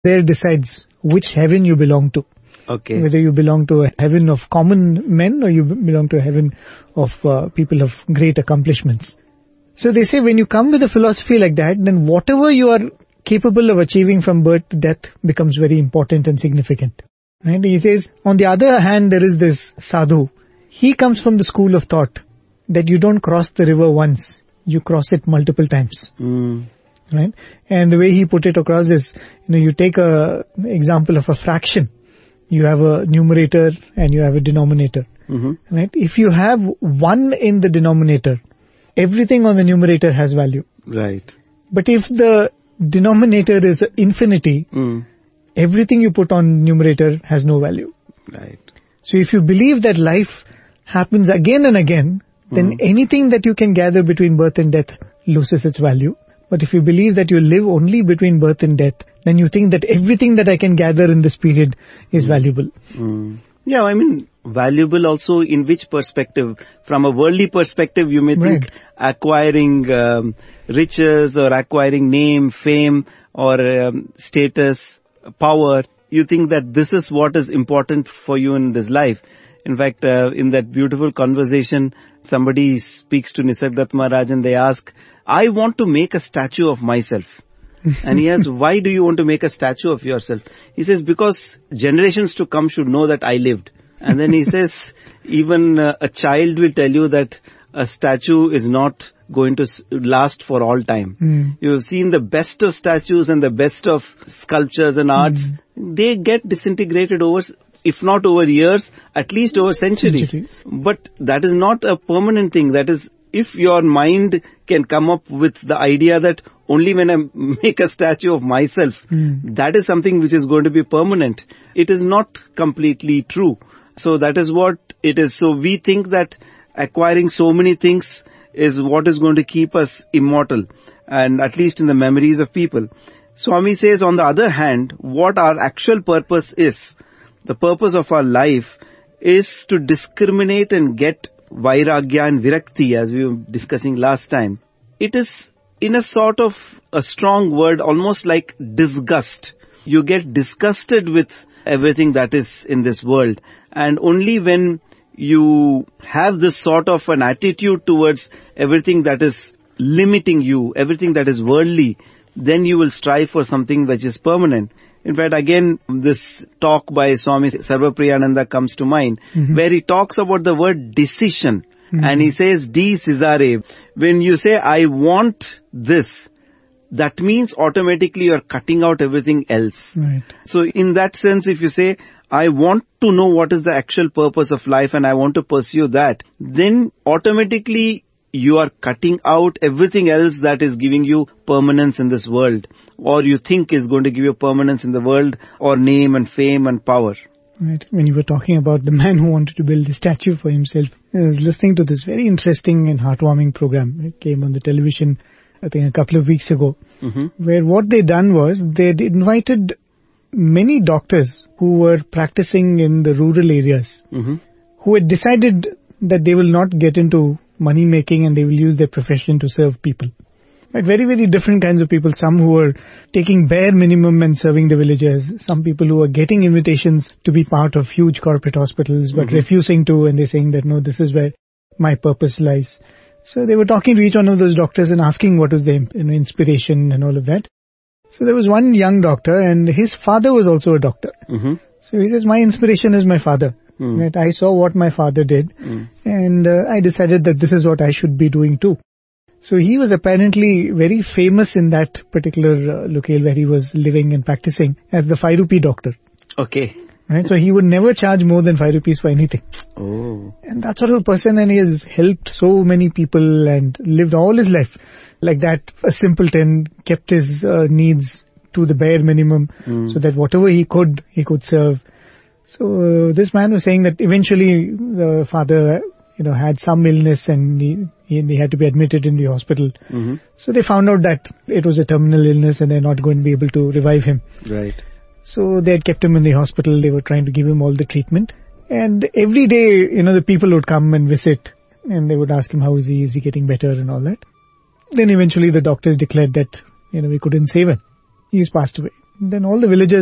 there decides which heaven you belong to. Okay. Whether you belong to a heaven of common men or you belong to a heaven of people of great accomplishments. So they say when you come with a philosophy like that, then whatever you are capable of achieving from birth to death becomes very important and significant. Right? He says, on the other hand, there is this sadhu. He comes from the school of thought that you don't cross the river once, you cross it multiple times. Right? And the way he put it across is, you take a example of a fraction. You have a numerator and you have a denominator. Right? If you have 1 in the denominator, everything on the numerator has value. Right. But if the denominator is infinity, everything you put on numerator has no value. Right. So if you believe that life happens again and again, then anything that you can gather between birth and death loses its value. But if you believe that you live only between birth and death, then you think that everything that I can gather in this period is valuable. Yeah, I mean, valuable also in which perspective? From a worldly perspective, you may think acquiring riches or acquiring name, fame or status, power. You think that this is what is important for you in this life. In fact, in that beautiful conversation, somebody speaks to Nisargadatta Maharaj and they ask, I want to make a statue of myself. And he asks, why do you want to make a statue of yourself? He says, because generations to come should know that I lived. And then he says, even a child will tell you that a statue is not going to last for all time. You've seen the best of statues and the best of sculptures and arts. They get disintegrated over, if not over years, at least over centuries. But that is not a permanent thing. That is, if your mind can come up with the idea that only when I make a statue of myself, that is something which is going to be permanent. It is not completely true. So that is what it is. So we think that acquiring so many things is what is going to keep us immortal, and at least in the memories of people. Swami says, on the other hand, what our actual purpose is, the purpose of our life is to discriminate and get Vairagya and Virakti, as we were discussing last time. It is in a sort of a strong word, almost like disgust. You get disgusted with everything that is in this world. And only when you have this sort of an attitude towards everything that is limiting you, everything that is worldly, then you will strive for something which is permanent. In fact, again, this talk by Swami Sarvapriyananda comes to mind, where he talks about the word decision. And he says, decisare. When you say, I want this, that means automatically you are cutting out everything else. Right. So in that sense, if you say, I want to know what is the actual purpose of life and I want to pursue that, then automatically you are cutting out everything else that is giving you permanence in this world, or you think is going to give you permanence in the world, or name and fame and power. Right. When you were talking about the man who wanted to build a statue for himself, I was listening to this very interesting and heartwarming program. It came on the television, I think a couple of weeks ago, where what they done was they'd invited many doctors who were practicing in the rural areas, who had decided that they will not get into money making and they will use their profession to serve people. Right, very, very different kinds of people. Some who are taking bare minimum and serving the villagers. Some people who are getting invitations to be part of huge corporate hospitals but refusing to, and they're saying that no, this is where my purpose lies. So they were talking to each one of those doctors and asking what was their inspiration and all of that. So there was one young doctor and his father was also a doctor. So he says, my inspiration is my father. Right? I saw what my father did and I decided that this is what I should be doing too. So he was apparently very famous in that particular locale where he was living and practicing as the 5 rupee doctor. Okay. Right? So he would never charge more than 5 rupees for anything. Oh. And that sort of person, and he has helped so many people and lived all his life like that. A simpleton, kept his needs to the bare minimum so that whatever he could serve. So this man was saying that eventually the father had some illness and he had to be admitted in the hospital. So they found out that it was a terminal illness and they're not going to be able to revive him. Right. So they had kept him in the hospital. They were trying to give him all the treatment. And every day, the people would come and visit and they would ask him, how is he? Is he getting better and all that? Then eventually the doctors declared that, we couldn't save him. He's passed away. Then all the villagers